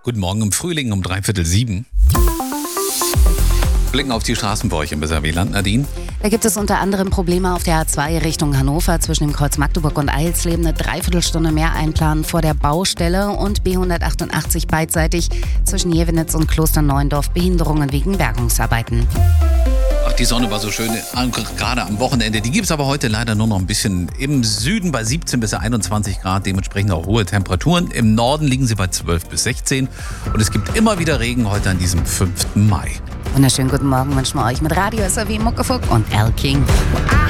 Guten Morgen im Frühling um 6:45. Blicken auf die Straßen bei euch im Besserwieland, Nadine. Da gibt es unter anderem Probleme auf der A2 Richtung Hannover zwischen dem Kreuz Magdeburg und Eilsleben. Eine Dreiviertelstunde mehr einplanen vor der Baustelle und B188 beidseitig zwischen Jevenitz und Klosterneuendorf. Behinderungen wegen Bergungsarbeiten. Ach, die Sonne war so schön, gerade am Wochenende. Die gibt es aber heute leider nur noch ein bisschen im Süden bei 17 bis 21 Grad. Dementsprechend auch hohe Temperaturen. Im Norden liegen sie bei 12 bis 16. Und es gibt immer wieder Regen heute an diesem 5. Mai. Wunderschönen guten Morgen wünschen wir euch mit Radio SAW, Muckefuck und L King.